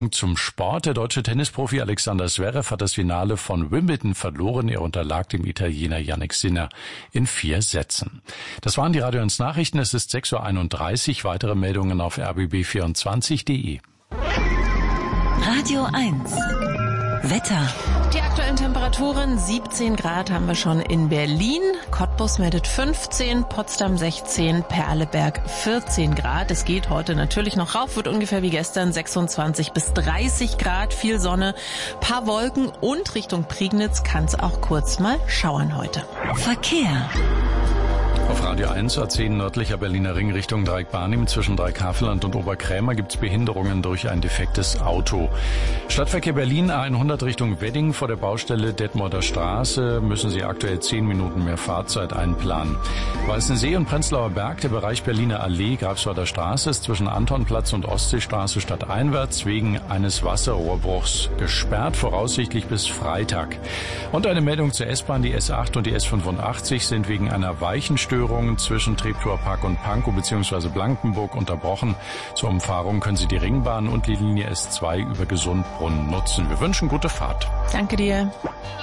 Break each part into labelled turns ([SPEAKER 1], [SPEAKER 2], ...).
[SPEAKER 1] Zum Sport. Der deutsche Tennisprofi Alexander Zverev hat das Finale von Wimbledon verloren. Er unterlag dem Italiener Jannik Sinner in 4 Sätzen. Das waren die Radio 1 Nachrichten. Es ist 6:31 Uhr. Weitere Meldungen auf rbb24.de.
[SPEAKER 2] Radio 1. Wetter.
[SPEAKER 3] Die aktuellen Temperaturen, 17 Grad haben wir schon in Berlin. Cottbus meldet 15, Potsdam 16, Perleberg 14 Grad. Es geht heute natürlich noch rauf, wird ungefähr wie gestern 26 bis 30 Grad, viel Sonne, paar Wolken und Richtung Prignitz kann es auch kurz mal schauern heute.
[SPEAKER 2] Verkehr.
[SPEAKER 1] Auf Radio 1 A10 nördlicher Berliner Ring Richtung Dreieck-Barnim zwischen Dreieck-Havelland und Oberkrämer gibt's Behinderungen durch ein defektes Auto. Stadtverkehr Berlin A100 Richtung Wedding vor der Baustelle Detmolder Straße müssen Sie aktuell 10 Minuten mehr Fahrzeit einplanen. Weißensee und Prenzlauer Berg, der Bereich Berliner Allee, Greifswalder Straße ist zwischen Antonplatz und Ostseestraße stadteinwärts wegen eines Wasserrohrbruchs gesperrt, voraussichtlich bis Freitag. Und eine Meldung zur S-Bahn, die S8 und die S85 sind wegen einer Weichenstörung zwischen Treptower Park und Pankow bzw. Blankenburg unterbrochen. Zur Umfahrung können Sie die Ringbahn und die Linie S2 über Gesundbrunnen nutzen. Wir wünschen gute Fahrt.
[SPEAKER 3] Danke dir.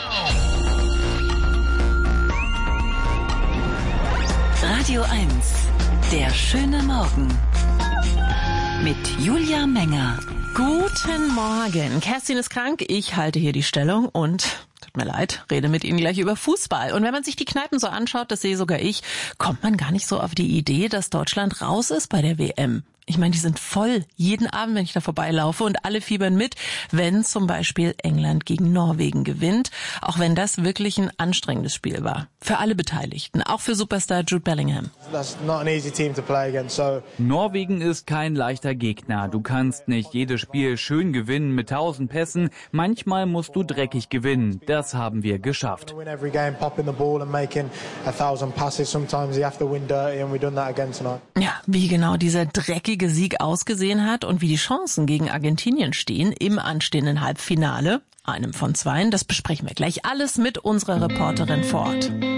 [SPEAKER 2] Radio 1. Der schöne Morgen. Mit Julia Menger.
[SPEAKER 3] Guten Morgen. Kerstin ist krank, ich halte hier die Stellung und, tut mir leid, rede mit Ihnen gleich über Fußball. Und wenn man sich die Kneipen so anschaut, das sehe sogar ich, kommt man gar nicht so auf die Idee, dass Deutschland raus ist bei der WM. Ich meine, die sind voll jeden Abend, wenn ich da vorbeilaufe und alle fiebern mit, wenn zum Beispiel England gegen Norwegen gewinnt, auch wenn das wirklich ein anstrengendes Spiel war. Für alle Beteiligten, auch für Superstar Jude Bellingham.
[SPEAKER 4] Norwegen ist kein leichter Gegner. Du kannst nicht jedes Spiel schön gewinnen mit 1000 Pässen. Manchmal musst du dreckig gewinnen. Das haben wir geschafft.
[SPEAKER 3] Ja, wie genau dieser dreckige Sieg ausgesehen hat und wie die Chancen gegen Argentinien stehen im anstehenden Halbfinale, einem von 2, das besprechen wir gleich alles mit unserer Reporterin vor Ort.